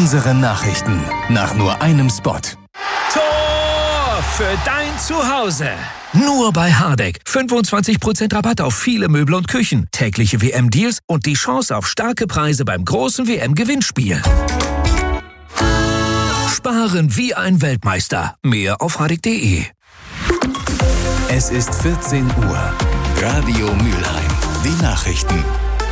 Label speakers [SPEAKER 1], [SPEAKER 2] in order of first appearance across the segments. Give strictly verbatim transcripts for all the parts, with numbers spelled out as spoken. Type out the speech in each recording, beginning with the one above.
[SPEAKER 1] Unsere Nachrichten nach nur einem Spot.
[SPEAKER 2] Tor für dein Zuhause. Nur bei Hardegg. fünfundzwanzig Prozent Rabatt auf viele Möbel und Küchen, tägliche W M-Deals und die Chance auf starke Preise beim großen W M-Gewinnspiel. Sparen wie ein Weltmeister. Mehr auf hardegg punkt de.
[SPEAKER 1] Es ist vierzehn Uhr. Radio Mülheim. Die Nachrichten.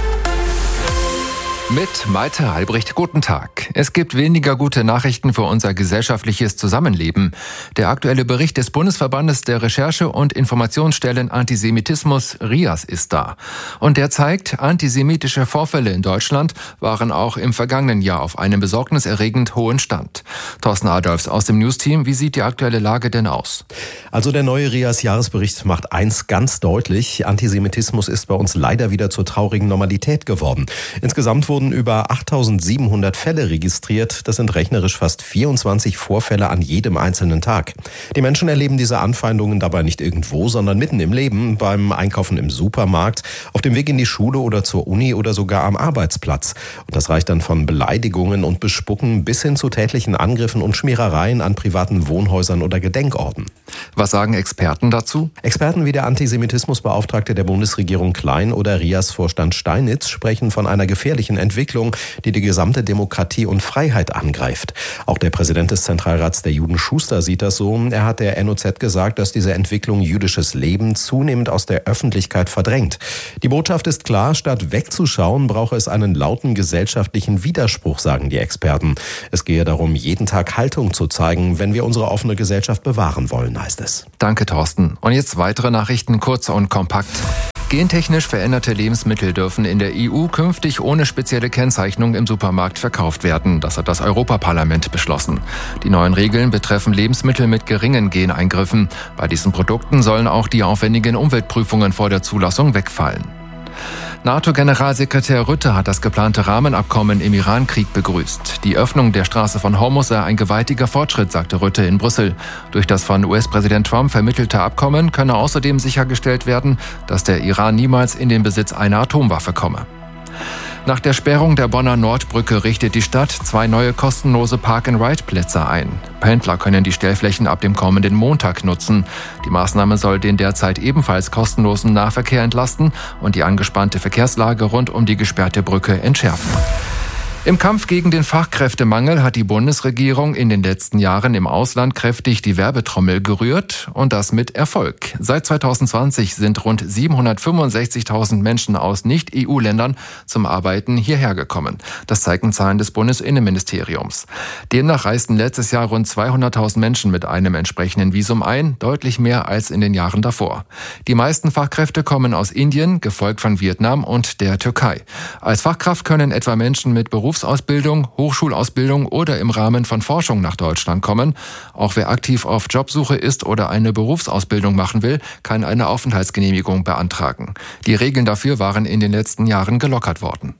[SPEAKER 3] Mit Malte Albrecht, guten Tag. Es gibt weniger gute Nachrichten für unser gesellschaftliches Zusammenleben. Der aktuelle Bericht des Bundesverbandes der Recherche- und Informationsstellen Antisemitismus, R I A S, ist da. Und der zeigt, antisemitische Vorfälle in Deutschland waren auch im vergangenen Jahr auf einem besorgniserregend hohen Stand. Thorsten Adolfs aus dem News-Team, wie sieht die aktuelle Lage denn aus?
[SPEAKER 4] Also der neue R I A S-Jahresbericht macht eins ganz deutlich. Antisemitismus ist bei uns leider wieder zur traurigen Normalität geworden. Insgesamt wurden über achttausendsiebenhundert Fälle registriert. Das sind rechnerisch fast vierundzwanzig Vorfälle an jedem einzelnen Tag. Die Menschen erleben diese Anfeindungen dabei nicht irgendwo, sondern mitten im Leben, beim Einkaufen im Supermarkt, auf dem Weg in die Schule oder zur Uni oder sogar am Arbeitsplatz. Und das reicht dann von Beleidigungen und Bespucken bis hin zu tätlichen Angriffen und Schmierereien an privaten Wohnhäusern oder Gedenkorten.
[SPEAKER 3] Was sagen Experten dazu?
[SPEAKER 4] Experten wie der Antisemitismusbeauftragte der Bundesregierung Klein oder R I A S-Vorstand Steinitz sprechen von einer gefährlichen Entwicklung, die die gesamte Demokratie und Freiheit angreift. Auch der Präsident des Zentralrats der Juden, Schuster, sieht das so. Er hat der N O Z gesagt, dass diese Entwicklung jüdisches Leben zunehmend aus der Öffentlichkeit verdrängt. Die Botschaft ist klar, statt wegzuschauen, brauche es einen lauten gesellschaftlichen Widerspruch, sagen die Experten. Es gehe darum, jeden Tag Haltung zu zeigen, wenn wir unsere offene Gesellschaft bewahren wollen, heißt es.
[SPEAKER 3] Danke, Thorsten. Und jetzt weitere Nachrichten, kurz und kompakt. Gentechnisch veränderte Lebensmittel dürfen in der E U künftig ohne spezielle Kennzeichnung im Supermarkt verkauft werden. Das hat das Europaparlament beschlossen. Die neuen Regeln betreffen Lebensmittel mit geringen Geneingriffen. Bei diesen Produkten sollen auch die aufwendigen Umweltprüfungen vor der Zulassung wegfallen. NATO-Generalsekretär Rutte hat das geplante Rahmenabkommen im Iran-Krieg begrüßt. Die Öffnung der Straße von Hormuz sei ein gewaltiger Fortschritt, sagte Rutte in Brüssel. Durch das von U S-Präsident Trump vermittelte Abkommen könne außerdem sichergestellt werden, dass der Iran niemals in den Besitz einer Atomwaffe komme. Nach der Sperrung der Bonner Nordbrücke richtet die Stadt zwei neue kostenlose Park-and-Ride-Plätze ein. Pendler können die Stellflächen ab dem kommenden Montag nutzen. Die Maßnahme soll den derzeit ebenfalls kostenlosen Nahverkehr entlasten und die angespannte Verkehrslage rund um die gesperrte Brücke entschärfen. Im Kampf gegen den Fachkräftemangel hat die Bundesregierung in den letzten Jahren im Ausland kräftig die Werbetrommel gerührt und das mit Erfolg. Seit zweitausendzwanzig sind rund siebenhundertfünfundsechzigtausend Menschen aus Nicht-E U-Ländern zum Arbeiten hierher gekommen. Das zeigen Zahlen des Bundesinnenministeriums. Demnach reisten letztes Jahr rund zweihunderttausend Menschen mit einem entsprechenden Visum ein, deutlich mehr als in den Jahren davor. Die meisten Fachkräfte kommen aus Indien, gefolgt von Vietnam und der Türkei. Als Fachkraft können etwa Menschen mit Berufs Berufsausbildung, Hochschulausbildung oder im Rahmen von Forschung nach Deutschland kommen. Auch wer aktiv auf Jobsuche ist oder eine Berufsausbildung machen will, kann eine Aufenthaltsgenehmigung beantragen. Die Regeln dafür waren in den letzten Jahren gelockert worden.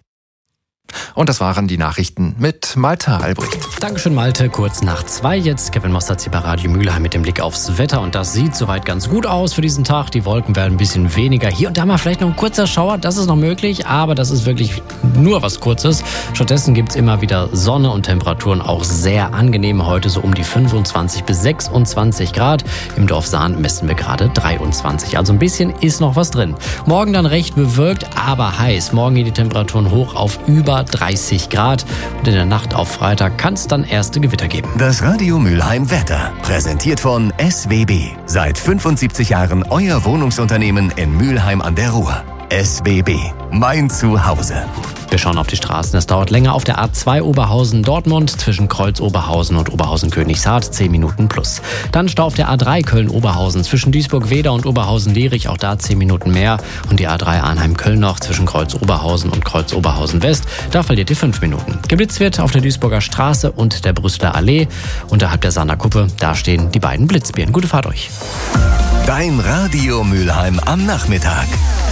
[SPEAKER 3] Und das waren die Nachrichten mit Malte Albrecht.
[SPEAKER 5] Dankeschön, Malte. Kurz nach zwei jetzt. Kevin Mostert hier bei Radio Mülheim mit dem Blick aufs Wetter. Und das sieht soweit ganz gut aus für diesen Tag. Die Wolken werden ein bisschen weniger. Hier und da mal vielleicht noch ein kurzer Schauer. Das ist noch möglich, aber das ist wirklich nur was Kurzes. Stattdessen gibt es immer wieder Sonne und Temperaturen auch sehr angenehm. Heute so um die fünfundzwanzig bis sechsundzwanzig Grad. Im Dorf Sahn messen wir gerade dreiundzwanzig. Also ein bisschen ist noch was drin. Morgen dann recht bewölkt, aber heiß. Morgen gehen die Temperaturen hoch auf über dreißig Grad und in der Nacht auf Freitag kann es dann erste Gewitter geben.
[SPEAKER 1] Das Radio Mülheim Wetter, präsentiert von S W B. Seit fünfundsiebzig Jahren euer Wohnungsunternehmen in Mülheim an der Ruhr. S W B, mein Zuhause.
[SPEAKER 5] Wir schauen auf die Straßen. Es dauert länger auf der A zwei Oberhausen-Dortmund zwischen Kreuz-Oberhausen und Oberhausen-Königshardt, zehn Minuten plus. Dann Stau auf der A drei Köln-Oberhausen zwischen Duisburg-Weder und Oberhausen-Lerich, auch da zehn Minuten mehr. Und die A drei Arnheim-Köln noch zwischen Kreuz-Oberhausen und Kreuz-Oberhausen-West, da verliert ihr fünf Minuten. Geblitzt wird auf der Duisburger Straße und der Brüsseler Allee. Unterhalb der Sahner Kuppe, da stehen die beiden Blitzbirnen. Gute Fahrt euch.
[SPEAKER 1] Dein Radio Mülheim am Nachmittag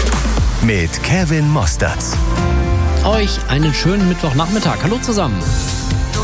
[SPEAKER 1] mit Kevin Mostert.
[SPEAKER 5] Euch einen schönen Mittwochnachmittag. Hallo zusammen.